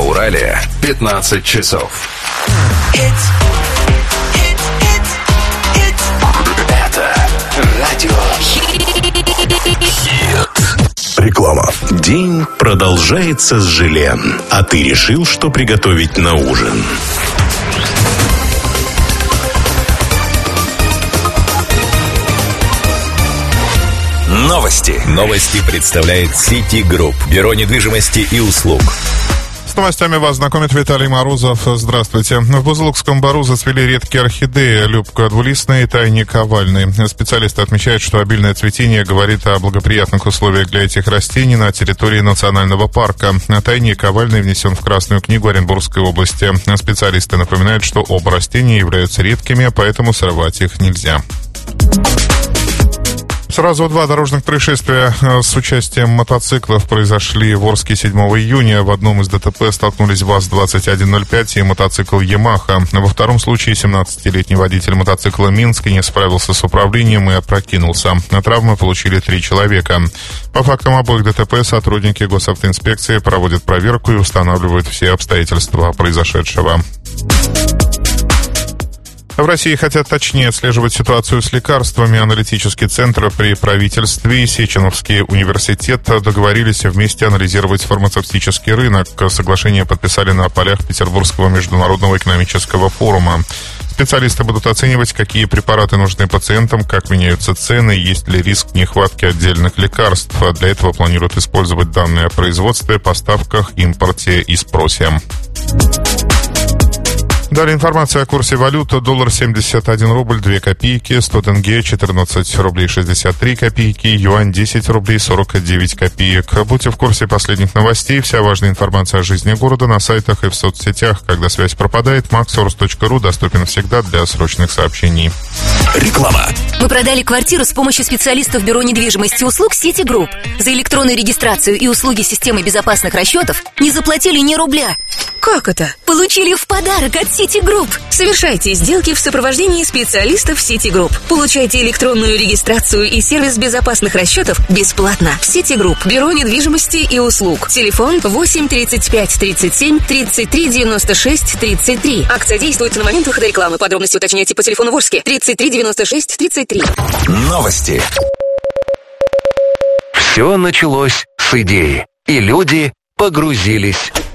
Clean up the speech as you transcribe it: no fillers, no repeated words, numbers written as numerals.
Урале 15 часов. Это радио Реклама. День продолжается с желе, а ты решил, что приготовить на ужин. Новости. Новости представляет City Group. Бюро недвижимости и услуг. С новостями вас знакомит Виталий Морозов. Здравствуйте. В Бузулукском бару зацвели редкие орхидеи, любка двулистная и тайник овальный. Специалисты отмечают, что обильное цветение говорит о благоприятных условиях для этих растений на территории национального парка. Тайник овальный внесен в Красную книгу Оренбургской области. Специалисты напоминают, что оба растения являются редкими, поэтому сорвать их нельзя. Сразу два дорожных происшествия с участием мотоциклов произошли в Орске 7 июня. В одном из ДТП столкнулись ВАЗ-2105 и мотоцикл «Ямаха». Во втором случае 17-летний водитель мотоцикла «Минск» не справился с управлением и опрокинулся. Травмы получили 3 человека. По фактам обоих ДТП сотрудники госавтоинспекции проводят проверку и устанавливают все обстоятельства произошедшего. В России хотят точнее отслеживать ситуацию с лекарствами. Аналитический центр при правительстве и Сеченовский университет договорились вместе анализировать фармацевтический рынок. Соглашение подписали на полях Петербургского международного экономического форума. Специалисты будут оценивать, какие препараты нужны пациентам, как меняются цены, есть ли риск нехватки отдельных лекарств. Для этого планируют использовать данные о производстве, поставках, импорте и спросе. Далее информация о курсе валют. Доллар 71 рубль 2 копейки, 100 тенге 14 рублей 63 копейки, юань 10 рублей 49 копеек. Будьте в курсе последних новостей. Вся важная информация о жизни города на сайтах и в соцсетях. Когда связь пропадает, maxsource.ru доступен всегда для срочных сообщений. Реклама. Мы продали квартиру с помощью специалистов Бюро недвижимости и услуг City Group. За электронную регистрацию и услуги системы безопасных расчетов не заплатили ни рубля. Как это? Получили в подарок от City Group. Совершайте сделки в сопровождении специалистов City Group. Получайте электронную регистрацию и сервис безопасных расчетов бесплатно. City Group. Бюро недвижимости и услуг. Телефон 8 35 37 33 96 33. Акция действует на момент выхода рекламы. Подробности уточняйте по телефону в Орске 33 96 33. Новости. Все началось с идеи, и люди погрузились